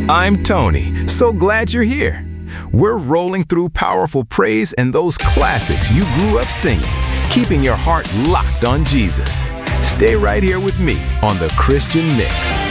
I'm Tony. So glad you're here. We're rolling through powerful praise and those classics you grew up singing, keeping your heart locked on Jesus. Stay right here with me on The Christian Mix.